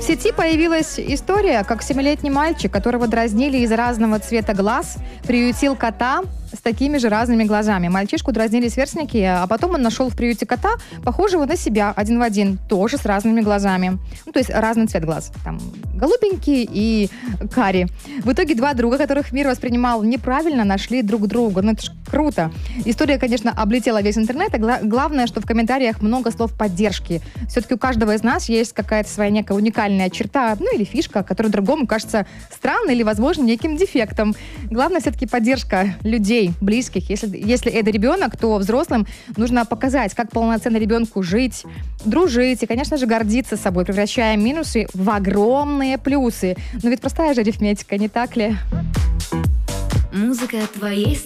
сети появилась история, как 7-летний мальчик, которого дразнили из-за разного цвета глаз, приютил кота с такими же разными глазами. Мальчишку дразнили сверстники, а потом он нашел в приюте кота, похожего на себя, один в один, тоже с разными глазами. Ну, то есть разный цвет глаз. Там голубенький и карий. В итоге два друга, которых мир воспринимал неправильно, нашли друг друга. Ну, это ж круто. История, конечно, облетела весь интернет, а главное, что в комментариях много слов поддержки. Все-таки у каждого из нас есть какая-то своя некая уникальная черта, ну или фишка, которая другому кажется странной или, возможно, неким дефектом. Главное все-таки поддержка людей, близких. Если это ребенок, то взрослым нужно показать, как полноценно ребенку жить, дружить и, конечно же, гордиться собой, превращая минусы в огромные плюсы. Но ведь простая же арифметика, не так ли? Музыка твоей